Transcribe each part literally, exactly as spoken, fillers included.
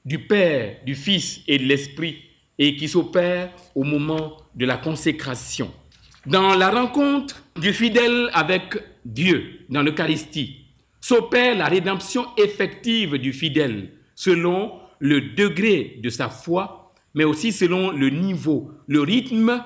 du Père, du Fils et de l'Esprit et qui s'opère au moment de la consécration. Dans la rencontre du fidèle avec Dieu, dans l'Eucharistie, s'opère la rédemption effective du fidèle selon le degré de sa foi, mais aussi selon le niveau, le rythme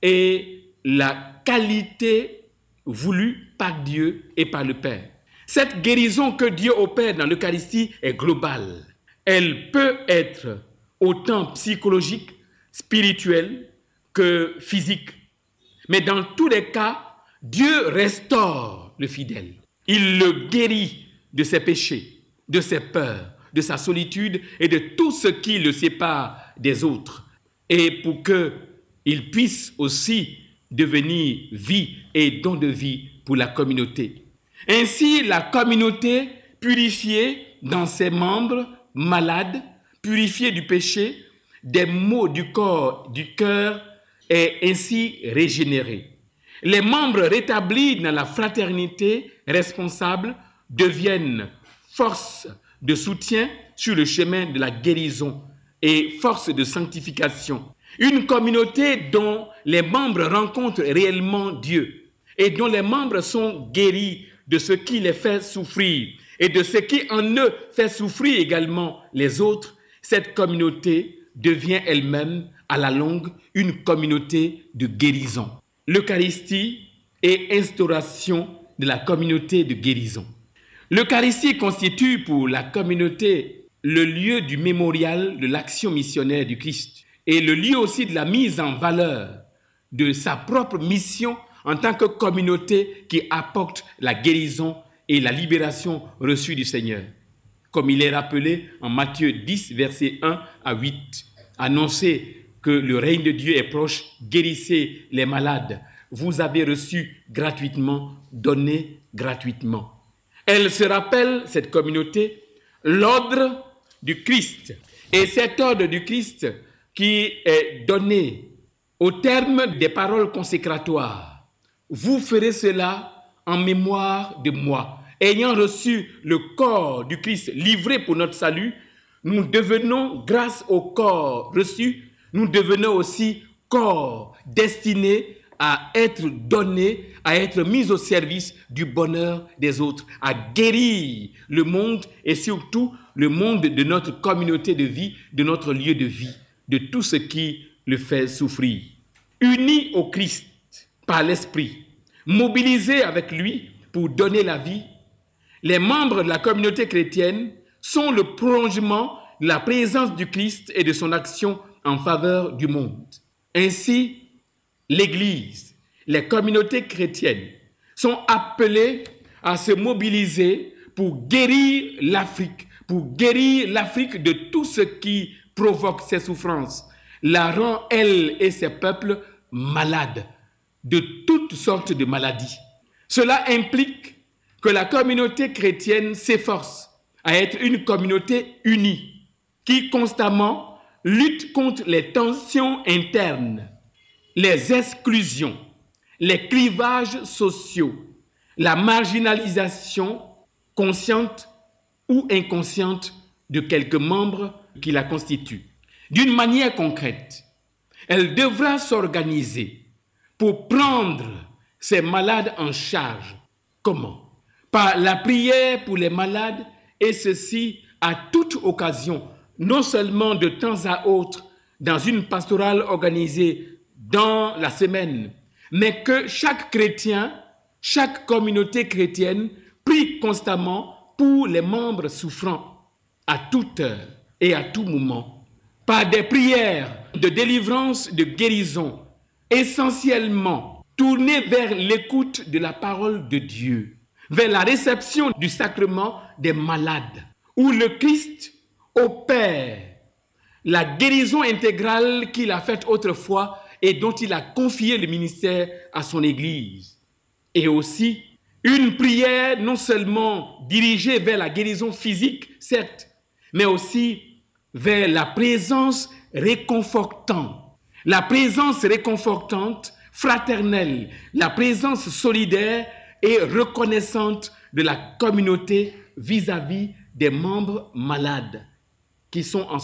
et la qualité voulue par Dieu et par le Père. Cette guérison que Dieu opère dans l'Eucharistie est globale. Elle peut être autant psychologique, spirituelle que physique. Mais dans tous les cas, Dieu restaure le fidèle. Il le guérit de ses péchés, de ses peurs, de sa solitude et de tout ce qui le sépare des autres. Et pour qu'il puisse aussi devenir vie et don de vie pour la communauté. Ainsi, la communauté purifiée dans ses membres malades, purifiée du péché, des maux du corps, du cœur, est ainsi régénérée. Les membres rétablis dans la fraternité responsable deviennent force de soutien sur le chemin de la guérison et force de sanctification. Une communauté dont les membres rencontrent réellement Dieu et dont les membres sont guéris de ce qui les fait souffrir et de ce qui en eux fait souffrir également les autres, cette communauté devient elle-même à la longue une communauté de guérison. L'Eucharistie est instauration de la communauté de guérison. L'Eucharistie constitue pour la communauté le lieu du mémorial de l'action missionnaire du Christ et le lieu aussi de la mise en valeur de sa propre mission en tant que communauté qui apporte la guérison et la libération reçue du Seigneur. Comme il est rappelé en Matthieu dix, versets un à huit. Annoncez que le règne de Dieu est proche, guérissez les malades. Vous avez reçu gratuitement, donnez gratuitement. Elle se rappelle, cette communauté, l'ordre du Christ. Et cet ordre du Christ qui est donné au terme des paroles consécratoires. Vous ferez cela en mémoire de moi. Ayant reçu le corps du Christ livré pour notre salut, nous devenons, grâce au corps reçu, nous devenons aussi corps destinés à être donnés, à être mis au service du bonheur des autres, à guérir le monde et surtout le monde de notre communauté de vie, de notre lieu de vie, de tout ce qui le fait souffrir. Unis au Christ par l'Esprit, mobilisés avec lui pour donner la vie, les membres de la communauté chrétienne sont le prolongement de la présence du Christ et de son action en faveur du monde. Ainsi, l'Église, les communautés chrétiennes sont appelées à se mobiliser pour guérir l'Afrique, pour guérir l'Afrique de tout ce qui provoque ses souffrances, la rend, elle et ses peuples, malades de toutes sortes de maladies. Cela implique que la communauté chrétienne s'efforce à être une communauté unie, qui constamment lutte contre les tensions internes, les exclusions, les clivages sociaux, la marginalisation consciente ou inconsciente de quelques membres qui la constituent. D'une manière concrète, elle devra s'organiser pour prendre ces malades en charge. Comment? Par la prière pour les malades, et ceci à toute occasion, non seulement de temps à autre dans une pastorale organisée dans la semaine, mais que chaque chrétien, chaque communauté chrétienne prie constamment pour les membres souffrants à toute heure et à tout moment, par des prières de délivrance, de guérison, essentiellement tournées vers l'écoute de la parole de Dieu, vers la réception du sacrement des malades, où le Christ opère la guérison intégrale qu'il a faite autrefois et dont il a confié le ministère à son Église. Et aussi une prière non seulement dirigée vers la guérison physique, certes, mais aussi vers la présence réconfortante, la présence réconfortante, fraternelle, la présence solidaire et reconnaissante de la communauté vis-à-vis des membres malades qui sont en